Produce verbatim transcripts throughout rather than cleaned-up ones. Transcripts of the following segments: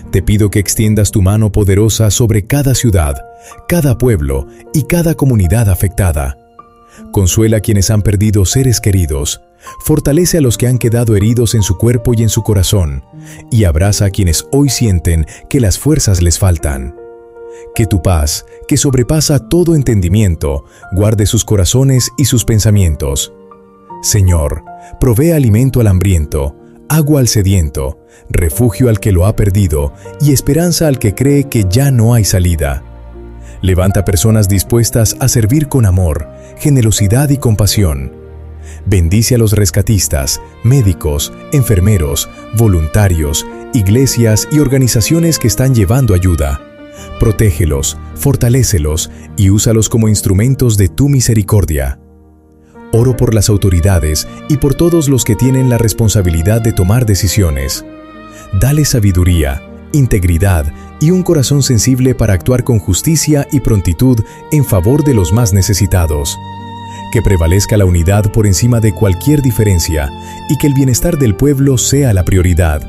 Te pido que extiendas tu mano poderosa sobre cada ciudad, cada pueblo y cada comunidad afectada. Consuela a quienes han perdido seres queridos, fortalece a los que han quedado heridos en su cuerpo y en su corazón, y abraza a quienes hoy sienten que las fuerzas les faltan. Que tu paz, que sobrepasa todo entendimiento, guarde sus corazones y sus pensamientos. Señor, provee alimento al hambriento, agua al sediento, refugio al que lo ha perdido y esperanza al que cree que ya no hay salida. Levanta personas dispuestas a servir con amor, generosidad y compasión. Bendice a los rescatistas, médicos, enfermeros, voluntarios, iglesias y organizaciones que están llevando ayuda. Protégelos, fortalécelos y úsalos como instrumentos de tu misericordia. Oro por las autoridades y por todos los que tienen la responsabilidad de tomar decisiones. Dale sabiduría, integridad y un corazón sensible para actuar con justicia y prontitud en favor de los más necesitados. Que prevalezca la unidad por encima de cualquier diferencia y que el bienestar del pueblo sea la prioridad.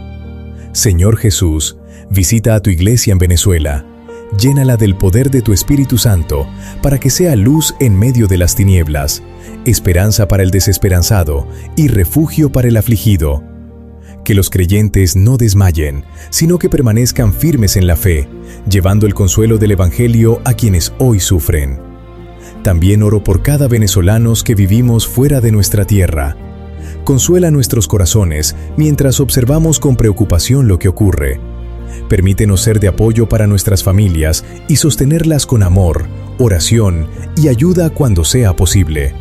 Señor Jesús, visita a tu iglesia en Venezuela. Llénala del poder de tu Espíritu Santo para que sea luz en medio de las tinieblas, esperanza para el desesperanzado y refugio para el afligido. Que los creyentes no desmayen, sino que permanezcan firmes en la fe, llevando el consuelo del Evangelio a quienes hoy sufren. También oro por cada venezolano que vivimos fuera de nuestra tierra. Consuela nuestros corazones mientras observamos con preocupación lo que ocurre. Permítenos ser de apoyo para nuestras familias y sostenerlas con amor, oración y ayuda cuando sea posible.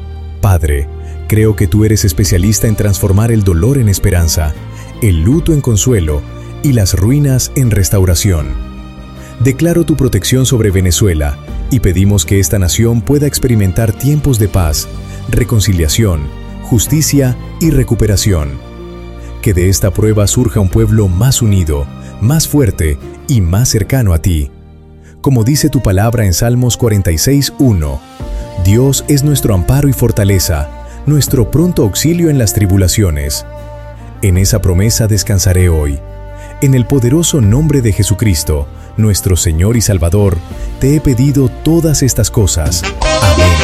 Padre, creo que tú eres especialista en transformar el dolor en esperanza, el luto en consuelo y las ruinas en restauración. Declaro tu protección sobre Venezuela y pedimos que esta nación pueda experimentar tiempos de paz, reconciliación, justicia y recuperación. Que de esta prueba surja un pueblo más unido, más fuerte y más cercano a ti. Como dice tu palabra en Salmos cuarenta y seis, uno, Dios es nuestro amparo y fortaleza, nuestro pronto auxilio en las tribulaciones. En esa promesa descansaré hoy. En el poderoso nombre de Jesucristo, nuestro Señor y Salvador, te he pedido todas estas cosas. Amén.